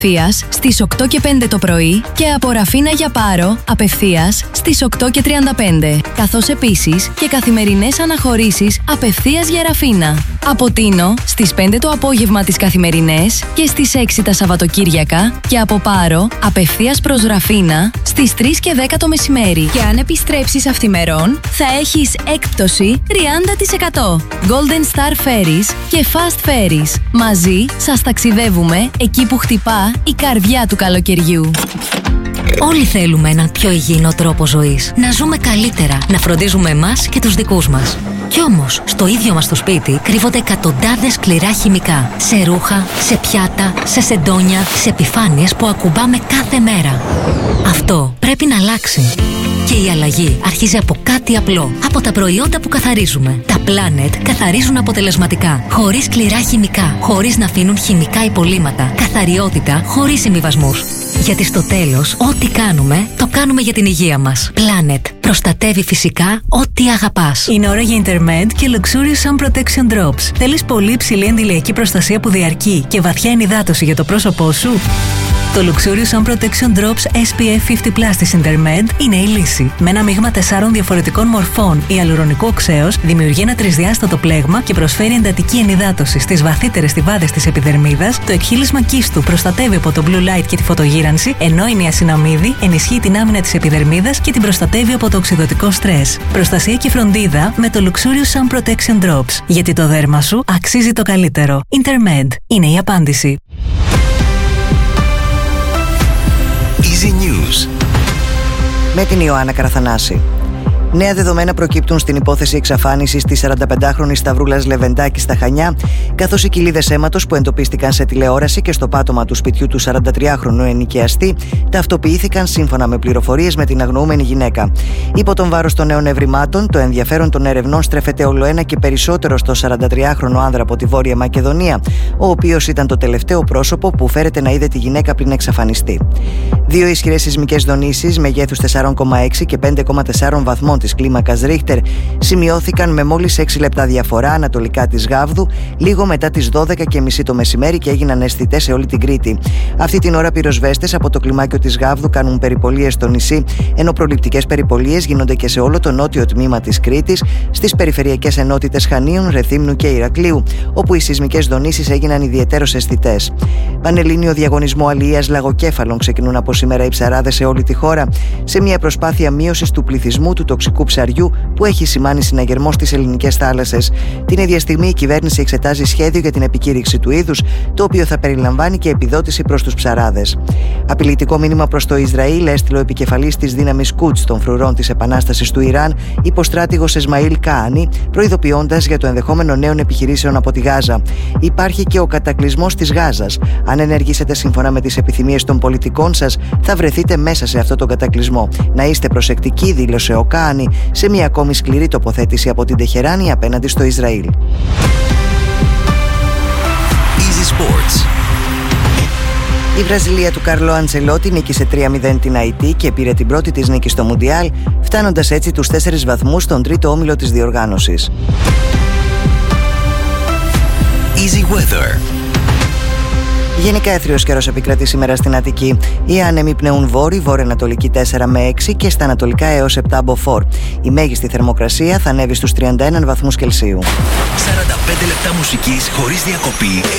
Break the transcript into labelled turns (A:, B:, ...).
A: Απευθείας στις 8 και 5 το πρωί και από Ραφίνα για Πάρο απευθείας στις 8 και 35. Καθώς επίσης και καθημερινές αναχωρήσεις απευθείας για Ραφίνα. Από Τίνο στις 5 το απόγευμα τις καθημερινές και στις 6 τα Σαββατοκύριακα και από Πάρο απευθείας προς Ραφίνα στις 3 και 10 το μεσημέρι. Και αν επιστρέψεις αυθημερών θα έχεις έκπτωση 30%. Golden Star Ferries και Fast Ferries. Μαζί σας ταξιδεύουμε εκεί που χτυπά η καρδιά του καλοκαιριού.
B: Όλοι θέλουμε έναν πιο υγιεινό τρόπο ζωής. Να ζούμε καλύτερα, να φροντίζουμε εμάς και τους δικούς μας. Κι όμως, στο ίδιο μας το σπίτι κρύβονται εκατοντάδες σκληρά χημικά. Σε ρούχα, σε πιάτα, σε σεντόνια, σε επιφάνειες που ακουμπάμε κάθε μέρα. Αυτό πρέπει να αλλάξει. Και η αλλαγή αρχίζει από κάτι απλό. Από τα προϊόντα που καθαρίζουμε. Τα Planet καθαρίζουν αποτελεσματικά. Χωρίς σκληρά χημικά. Χωρίς να αφήνουν χημικά υπολείμματα. Καθαριότητα χωρίς συμβιβασμούς. Γιατί στο τέλος, ό,τι κάνουμε, το κάνουμε για την υγεία μας. Planet. Προστατεύει φυσικά ό,τι αγαπάς.
C: Είναι ώρα για Intermed και Luxurious Sun Protection Drops. Θέλεις πολύ υψηλή αντιλιακή προστασία που διαρκεί και βαθιά ενυδάτωση για το πρόσωπό σου? Το Luxurious Sun Protection Drops SPF 50+ της Intermed είναι η λύση. Με ένα μείγμα 4 διαφορετικών μορφών ιαλουρονικού οξέως δημιουργεί ένα τρισδιάστατο πλέγμα και προσφέρει εντατική ενυδάτωση στις βαθύτερες στιβάδες της επιδερμίδας. Το εκχύλισμα κύστου προστατεύει από το blue light και τη φωτογύρανση, ενώ η νιασιναμίδη ενισχύει την άμυνα της επιδερμίδας και την προστατεύει από το οξυδωτικό στρες. Προστασία και φροντίδα με το Luxurious Sun Protection Drops. Γιατί το δέρμα σου αξίζει το καλύτερο. Intermed είναι η απάντηση.
D: Easy News
E: με την Ιωάννα Καραθανάση. Νέα δεδομένα προκύπτουν στην υπόθεση εξαφάνισης της 45χρονης Σταυρούλας Λεβεντάκη στα Χανιά, καθώς οι κοιλίδες αίματος που εντοπίστηκαν σε τηλεόραση και στο πάτωμα του σπιτιού του 43χρονου ενοικιαστή ταυτοποιήθηκαν σύμφωνα με πληροφορίες με την αγνοούμενη γυναίκα. Υπό τον βάρος των νέων ευρημάτων, το ενδιαφέρον των ερευνών στρέφεται ολοένα και περισσότερο στο 43χρονο άνδρα από τη Βόρεια Μακεδονία, ο οποίος ήταν το τελευταίο πρόσωπο που φέρεται να είδε τη γυναίκα πριν εξαφανιστεί. Δύο ισχυρές σεισμικές δονήσεις μεγέθους 4,6 και 5,4 βαθμών της κλίμακας Ρίχτερ σημειώθηκαν με μόλις 6 λεπτά διαφορά ανατολικά της Γάβδου, λίγο μετά τις 12:30 το μεσημέρι και έγιναν αισθητές σε όλη την Κρήτη. Αυτή την ώρα πυροσβέστες από το κλιμάκιο της Γάβδου κάνουν περιπολίες στο νησί, ενώ προληπτικές περιπολίες γίνονται και σε όλο το νότιο τμήμα της Κρήτης, στις περιφερειακές ενότητες Χανίων, Ρεθύμνου και Ηρακλείου, όπου οι σεισμικές δονήσεις έγιναν ιδιαιτέρως αισθητές. Πανελλήνιο διαγωνισμό αλιείας λαγοκέφαλων ξεκινούν από σήμερα οι ψαράδες σε όλη τη χώρα, σε μια προσπάθεια μείωσης του πληθυσμού του τοξικού ψαριού που έχει σημάνει συναγερμό στις ελληνικές θάλασσες. Την ίδια στιγμή η κυβέρνηση εξετάζει σχέδιο για την επικήρυξη του είδους, το οποίο θα περιλαμβάνει και επιδότηση προς τους ψαράδες. Απειλητικό μήνυμα προς το Ισραήλ έστειλε ο επικεφαλής της δύναμης Κουτς των φρουρών της Επανάστασης του Ιράν, υποστράτηγος Εσμαήλ Καάνι, προειδοποιώντας για το ενδεχόμενο νέων επιχειρήσεων από τη Γάζα. Υπάρχει και ο κατακλυσμός της Γάζας. Αν ενεργήσετε σύμφωνα με τις επιθυμίες των πολιτικών σας, θα βρεθείτε μέσα σε αυτό τον κατακλυσμό. Να είστε προσεκτικοί, δήλωσε ο Καάνι σε μια ακόμη σκληρή τοποθέτηση από την Τεχεράνη απέναντι στο Ισραήλ.
D: Easy Sports.
E: Η Βραζιλία του Καρλό Αντσελότη νίκησε 3-0 την Αϊτή και πήρε την πρώτη της νίκη στο Μουντιάλ, φτάνοντας έτσι τους 4 βαθμούς στον τρίτο όμιλο της διοργάνωσης.
D: Easy Weather.
E: Γενικά έθριος καιρός επικρατεί σήμερα στην Αττική. Οι άνεμοι πνέουν βόρειο-ανατολική 4 με 6 και στα ανατολικά έως 7 από 4. Η μέγιστη θερμοκρασία θα ανέβει στους 31 βαθμούς Κελσίου.
D: 45 λεπτά μουσικής χωρίς διακοπή.